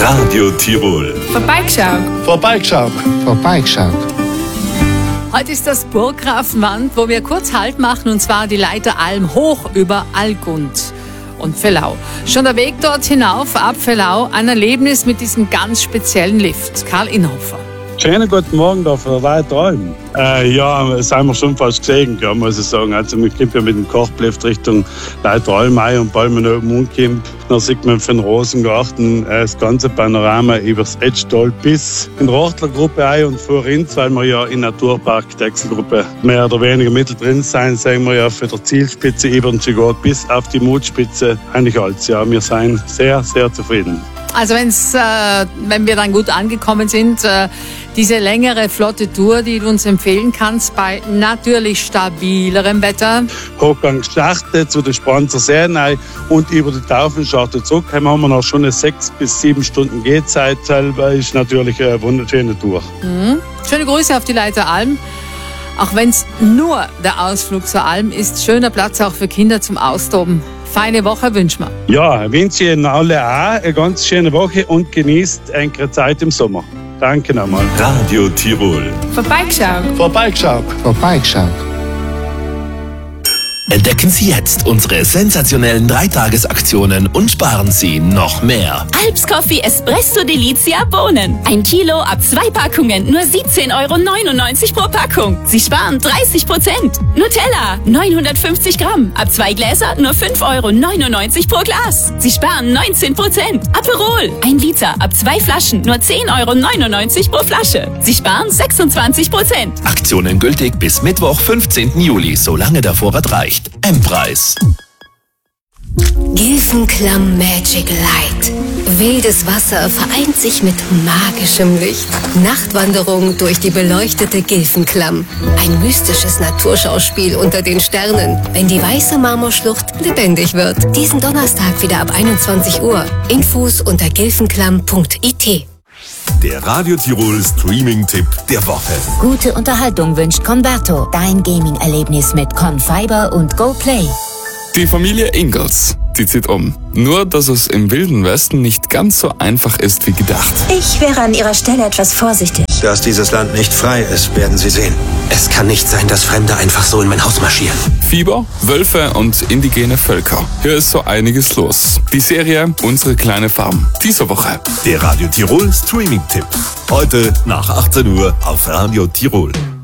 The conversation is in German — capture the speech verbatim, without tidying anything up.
Radio Tirol. Vorbeigeschaut. Vorbeigeschaut. Vorbeigeschaut. Heute ist das Burggrafenwand, wo wir kurz Halt machen, und zwar die Leiteralm hoch über Algund und Vellau. Schon der Weg dort hinauf, ab Vellau, ein Erlebnis mit diesem ganz speziellen Lift. Karl Inhofer. Schönen guten Morgen da für Leiteralm. Äh, ja, das haben wir schon fast gesehen, ja, muss ich sagen. Also man kommt ja mit dem Kochlift Richtung Leiteralm ein und bald man oben umkommt, dann sieht man von Rosengarten äh, das ganze Panorama über das Edgetal bis in die Rochtlergruppe ein und vorhin, weil wir ja in Naturpark Dechselgruppe mehr oder weniger mittendrin sein, sagen wir ja für die Zielspitze über den Chigot bis auf die Mutspitze eigentlich alles. Ja, wir sind sehr, sehr zufrieden. Also wenn's, äh, wenn wir dann gut angekommen sind, äh, diese längere, flotte Tour, die du uns empfehlen kannst, bei natürlich stabilerem Wetter. Hochgang Schachte zu den Spranzer Seen und über die Taufenschachte zurück haben wir noch schon eine sechs bis sieben Stunden Gehzeit. Das ist natürlich eine wunderschöne Tour. Mhm. Schöne Grüße auf die Leiteralm. Auch wenn es nur der Ausflug zur Alm ist, schöner Platz auch für Kinder zum Austoben. Feine Woche wünschen wir. Ja, wünsche Ihnen alle auch eine ganz schöne Woche und genießt eine Zeit im Sommer. Danke nochmal. Radio Tirol. Vorbeigeschaut. Vorbeigeschaut. Vorbeigeschaut. Entdecken Sie jetzt unsere sensationellen Dreitagesaktionen und sparen Sie noch mehr. Alps Coffee Espresso Delizia Bohnen. Ein Kilo ab zwei Packungen, nur siebzehn Euro neunundneunzig pro Packung. Sie sparen dreißig Prozent. Nutella, neunhundertfünfzig Gramm. Ab zwei Gläser, nur fünf Euro neunundneunzig pro Glas. Sie sparen neunzehn Prozent. Aperol, ein Liter. Ab zwei Flaschen, nur zehn Euro neunundneunzig pro Flasche. Sie sparen sechsundzwanzig Prozent. Aktionen gültig bis Mittwoch, fünfzehnten Juli, solange der Vorrat reicht. M-Preis. Gilfenklamm Magic Light. Wildes Wasser vereint sich mit magischem Licht. Nachtwanderung durch die beleuchtete Gilfenklamm. Ein mystisches Naturschauspiel unter den Sternen, wenn die weiße Marmorschlucht lebendig wird. Diesen Donnerstag wieder ab einundzwanzig Uhr. Infos unter gilfenklamm punkt I T. Der Radio Tirol Streaming-Tipp der Woche. Gute Unterhaltung wünscht Converto. Dein Gaming-Erlebnis mit Confiber und GoPlay. Die Familie Ingalls, die zieht um. Nur, dass es im Wilden Westen nicht ganz so einfach ist wie gedacht. Ich wäre an Ihrer Stelle etwas vorsichtig. Dass dieses Land nicht frei ist, werden Sie sehen. Es kann nicht sein, dass Fremde einfach so in mein Haus marschieren. Fieber, Wölfe und indigene Völker. Hier ist so einiges los. Die Serie Unsere kleine Farm. Diese Woche. Der Radio Tirol Streaming-Tipp. Heute nach achtzehn Uhr auf Radio Tirol.